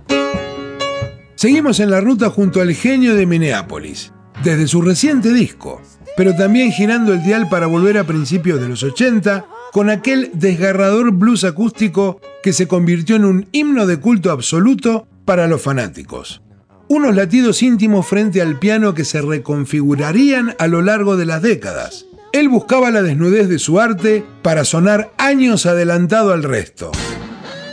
Seguimos en la ruta junto al genio de Minneapolis, desde su reciente disco, pero también girando el dial para volver a principios de los 80 con aquel desgarrador blues acústico que se convirtió en un himno de culto absoluto para los fanáticos. Unos latidos íntimos frente al piano que se reconfigurarían a lo largo de las décadas. Él buscaba la desnudez de su arte para sonar años adelantado al resto.